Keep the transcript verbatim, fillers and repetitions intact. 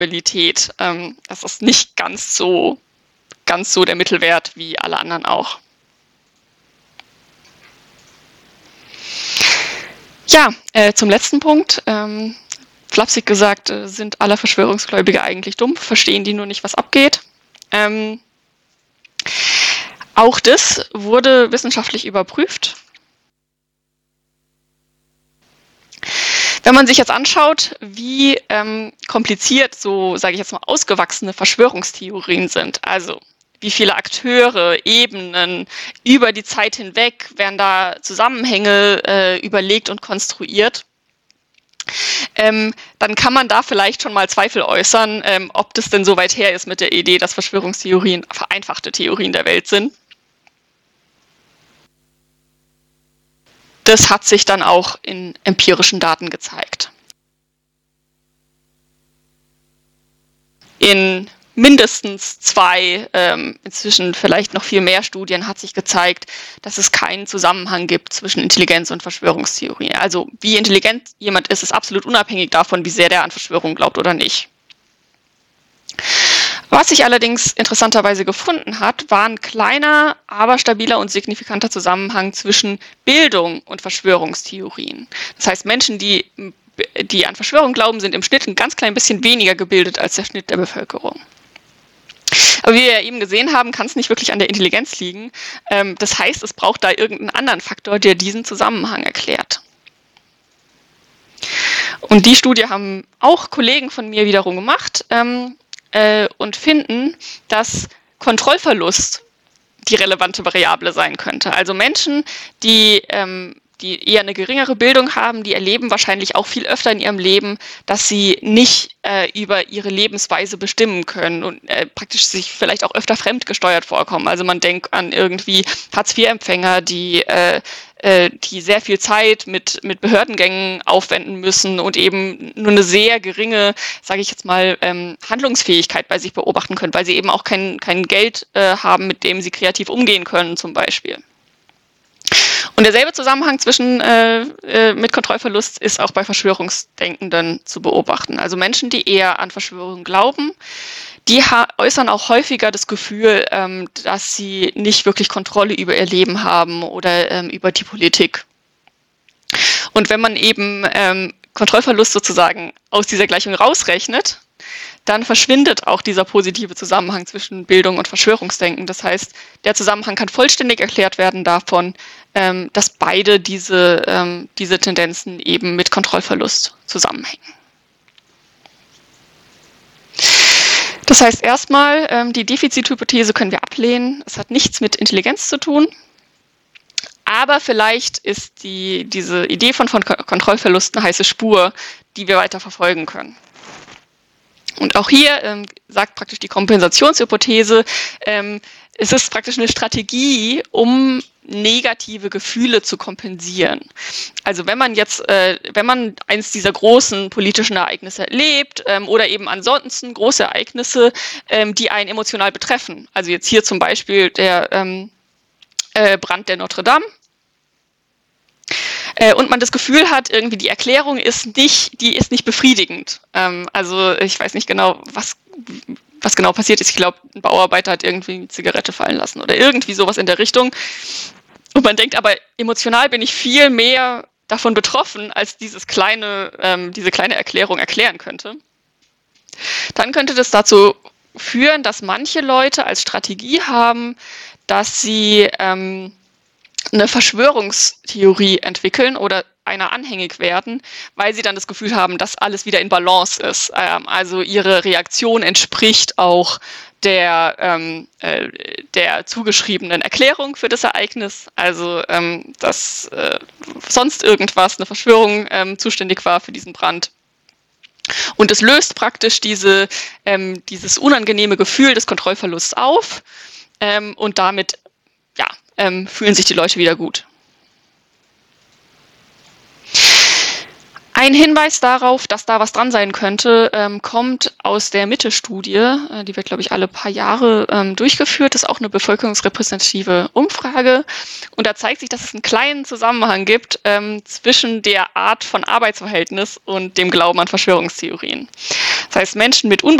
Probabilität. Ähm, das ist nicht ganz so, ganz so der Mittelwert wie alle anderen auch. Ja, äh, zum letzten Punkt. Ähm, flapsig gesagt, äh, sind alle Verschwörungsgläubige eigentlich dumm, verstehen die nur nicht, was abgeht. Ähm, auch das wurde wissenschaftlich überprüft. Wenn man sich jetzt anschaut, wie ähm, kompliziert so, sage ich jetzt mal, ausgewachsene Verschwörungstheorien sind, also wie viele Akteure, Ebenen über die Zeit hinweg werden da Zusammenhänge äh, überlegt und konstruiert, ähm, dann kann man da vielleicht schon mal Zweifel äußern, ähm, ob das denn so weit her ist mit der Idee, dass Verschwörungstheorien vereinfachte Theorien der Welt sind. Das hat sich dann auch in empirischen Daten gezeigt. In mindestens zwei, ähm, inzwischen vielleicht noch viel mehr Studien hat sich gezeigt, dass es keinen Zusammenhang gibt zwischen Intelligenz und Verschwörungstheorie. Also wie intelligent jemand ist, ist absolut unabhängig davon, wie sehr der an Verschwörung glaubt oder nicht. Was sich allerdings interessanterweise gefunden hat, war ein kleiner, aber stabiler und signifikanter Zusammenhang zwischen Bildung und Verschwörungstheorien. Das heißt, Menschen, die, die an Verschwörung glauben, sind im Schnitt ein ganz klein bisschen weniger gebildet als der Schnitt der Bevölkerung. Aber wie wir eben gesehen haben, kann es nicht wirklich an der Intelligenz liegen. Das heißt, es braucht da irgendeinen anderen Faktor, der diesen Zusammenhang erklärt. Und die Studie haben auch Kollegen von mir wiederum gemacht. Und finden, dass Kontrollverlust die relevante Variable sein könnte. Also Menschen, die, ähm, die eher eine geringere Bildung haben, die erleben wahrscheinlich auch viel öfter in ihrem Leben, dass sie nicht äh, über ihre Lebensweise bestimmen können und äh, praktisch sich vielleicht auch öfter fremdgesteuert vorkommen. Also man denkt an irgendwie Hartz vier Empfänger, die äh, die sehr viel Zeit mit, mit Behördengängen aufwenden müssen und eben nur eine sehr geringe, sage ich jetzt mal, ähm, Handlungsfähigkeit bei sich beobachten können, weil sie eben auch kein, kein Geld äh, haben, mit dem sie kreativ umgehen können zum Beispiel. Und derselbe Zusammenhang zwischen äh, äh, mit Kontrollverlust ist auch bei Verschwörungsdenkenden zu beobachten. Also Menschen, die eher an Verschwörungen glauben, die äußern auch häufiger das Gefühl, ähm, dass sie nicht wirklich Kontrolle über ihr Leben haben oder ähm, über die Politik. Und wenn man eben ähm, Kontrollverlust sozusagen aus dieser Gleichung rausrechnet, dann verschwindet auch dieser positive Zusammenhang zwischen Bildung und Verschwörungsdenken. Das heißt, der Zusammenhang kann vollständig erklärt werden davon, ähm, dass beide diese, ähm, diese Tendenzen eben mit Kontrollverlust zusammenhängen. Das heißt erstmal, ähm, die Defizithypothese können wir ablehnen. Es hat nichts mit Intelligenz zu tun. Aber vielleicht ist die, diese Idee von, von Kontrollverlust eine heiße Spur, die wir weiter verfolgen können. Und auch hier ähm, sagt praktisch die Kompensationshypothese, ähm, es ist praktisch eine Strategie, um negative Gefühle zu kompensieren. Also wenn man jetzt, äh, wenn man eins dieser großen politischen Ereignisse erlebt ähm, oder eben ansonsten große Ereignisse, ähm, die einen emotional betreffen. Also jetzt hier zum Beispiel der ähm, äh, Brand der Notre Dame. Äh, und man das Gefühl hat, irgendwie die Erklärung ist nicht, die ist nicht befriedigend. Ähm, also ich weiß nicht genau, was, was genau passiert ist. Ich glaube, ein Bauarbeiter hat irgendwie eine Zigarette fallen lassen oder irgendwie sowas in der Richtung. Und man denkt aber, emotional bin ich viel mehr davon betroffen, als dieses kleine, ähm, diese kleine Erklärung erklären könnte. Dann könnte das dazu führen, dass manche Leute als Strategie haben, dass sie ähm, eine Verschwörungstheorie entwickeln oder einer anhängig werden, weil sie dann das Gefühl haben, dass alles wieder in Balance ist. Ähm, also ihre Reaktion entspricht auch der, ähm, äh, der zugeschriebenen Erklärung für das Ereignis. Also ähm, dass äh, sonst irgendwas, eine Verschwörung ähm, zuständig war für diesen Brand. Und es löst praktisch diese, ähm, dieses unangenehme Gefühl des Kontrollverlusts auf ähm, und damit ja, ähm, fühlen sich die Leute wieder gut. Ein Hinweis darauf, dass da was dran sein könnte, ähm, kommt aus der Mitte-Studie, äh, die wird, glaube ich, alle paar Jahre ähm, durchgeführt. Das ist auch eine bevölkerungsrepräsentative Umfrage. Und da zeigt sich, dass es einen kleinen Zusammenhang gibt ähm, zwischen der Art von Arbeitsverhältnis und dem Glauben an Verschwörungstheorien. Das heißt, Menschen mit